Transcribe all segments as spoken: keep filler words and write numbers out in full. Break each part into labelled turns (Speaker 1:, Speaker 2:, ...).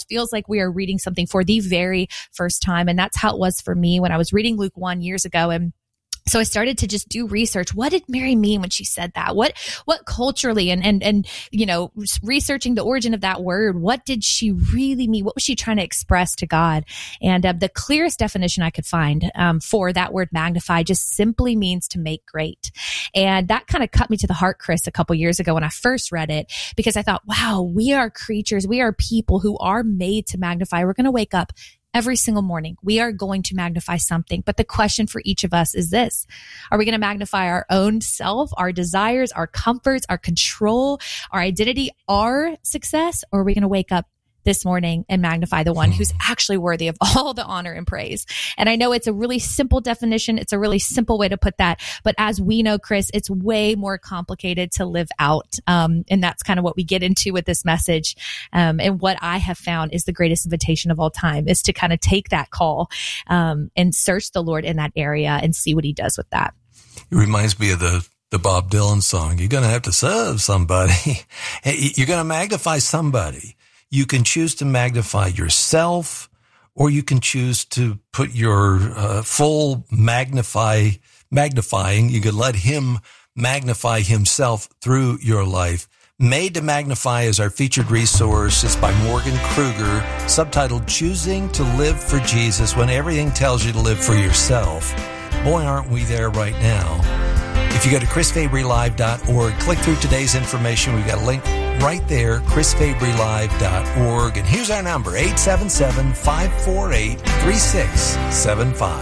Speaker 1: feels like we are reading something for the very first time. And that's how it was for me when I was reading Luke one years ago. And so I started to just do research. What did Mary mean when she said that? What, what culturally and, and, and, you know, researching the origin of that word, what did she really mean? What was she trying to express to God? And uh, the clearest definition I could find um, for that word magnify just simply means to make great. And that kind of cut me to the heart, Chris, a couple years ago when I first read it, because I thought, wow, we are creatures. We are people who are made to magnify. We're going to wake up every single morning. We are going to magnify something. But the question for each of us is this: are we going to magnify our own self, our desires, our comforts, our control, our identity, our success? Or are we going to wake up this morning and magnify the one who's actually worthy of all the honor and praise? And I know it's a really simple definition. It's a really simple way to put that. But as we know, Chris, it's way more complicated to live out. Um, and that's kind of what we get into with this message. Um, and what I have found is the greatest invitation of all time is to kind of take that call um, and search the Lord in that area and see what he does with that.
Speaker 2: It reminds me of the the Bob Dylan song. You're going to have to serve somebody. You're going to magnify somebody. You can choose to magnify yourself, or you can choose to put your uh, full magnify magnifying. You could let him magnify himself through your life. Made to Magnify is our featured resource. It's by Morgan Kruger, subtitled Choosing to Live for Jesus When Everything Tells You to Live for Yourself. Boy, aren't we there right now. If you go to chris fabry live dot org, click through today's information. We've got a link right there, chris fabry live dot org. And here's our number, eight seven seven, five four eight, three six seven five.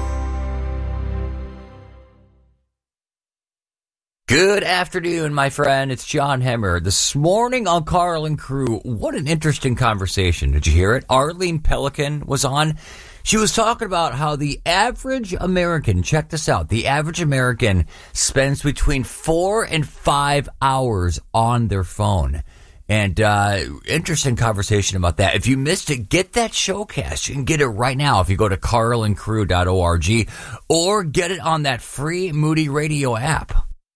Speaker 3: Good afternoon, my friend. It's John Hemmer. This morning on Carl and Crew, what an interesting conversation. Did you hear it? Arlene Pelican was on. She was talking about how the average American, check this out, the average American spends between four and five hours on their phone. And uh interesting conversation about that. If you missed it, get that showcast. You can get it right now if you go to carl and crew dot org or get it on that free Moody Radio app.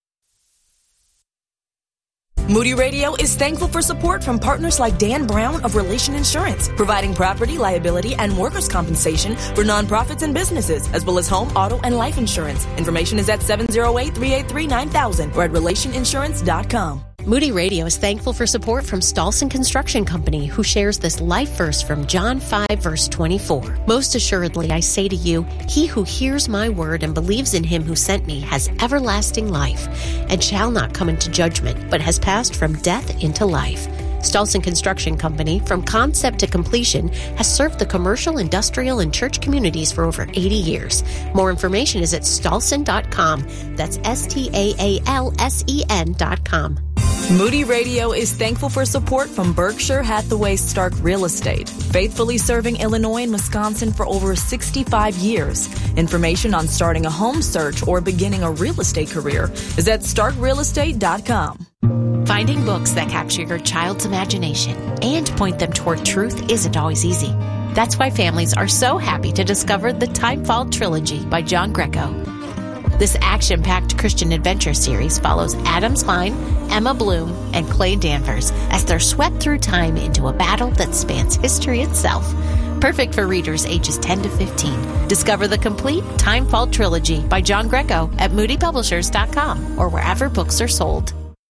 Speaker 4: Moody Radio is thankful for support from partners like Dan Brown of Relation Insurance, providing property, liability, and workers' compensation for nonprofits and businesses, as well as home, auto, and life insurance. Information is at seven oh eight, three eight three, nine thousand or at relation insurance dot com.
Speaker 5: Moody Radio is thankful for support from Stolson Construction Company, who shares this life verse from John five, verse twenty-four. Most assuredly, I say to you, he who hears my word and believes in him who sent me has everlasting life, and shall not come into judgment, but has passed from death into life. Stolson Construction Company, from concept to completion, has served the commercial, industrial, and church communities for over eighty years. More information is at stolson dot com. That's S T A A L S E N dot com.
Speaker 4: Moody Radio is thankful for support from Berkshire Hathaway Stark Real Estate, faithfully serving Illinois and Wisconsin for over sixty-five years. Information on starting a home search or beginning a real estate career is at stark real estate dot com.
Speaker 5: Finding books that capture your child's imagination and point them toward truth isn't always easy. That's why families are so happy to discover the Timefall Trilogy by John Greco. This action-packed Christian adventure series follows Adam Klein, Emma Bloom, and Clay Danvers as they're swept through time into a battle that spans history itself. Perfect for readers ages ten to fifteen. Discover the complete Timefall Trilogy by John Greco at moody publishers dot com or wherever books are sold.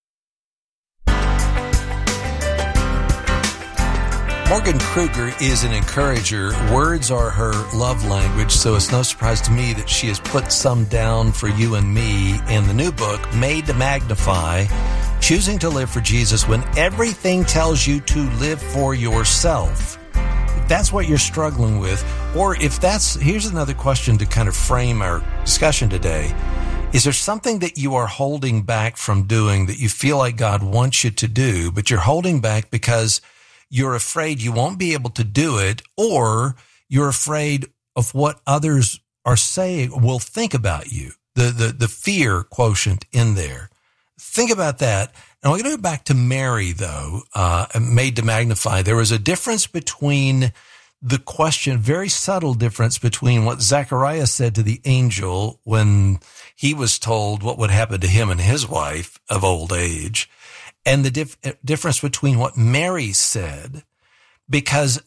Speaker 2: Morgan Kruger is an encourager. Words are her love language, so it's no surprise to me that she has put some down for you and me in the new book, Made to Magnify, Choosing to Live for Jesus When Everything Tells You to Live for Yourself. If that's what you're struggling with, or if that's, here's another question to kind of frame our discussion today. Is there something that you are holding back from doing that you feel like God wants you to do, but you're holding back because you're afraid you won't be able to do it, or you're afraid of what others are saying will think about you, the, the, the fear quotient in there. Think about that. And we're going to go back to Mary, though, uh, Made to Magnify. There was a difference between the question, very subtle difference between what Zechariah said to the angel when he was told what would happen to him and his wife of old age, and the dif- difference between what Mary said, because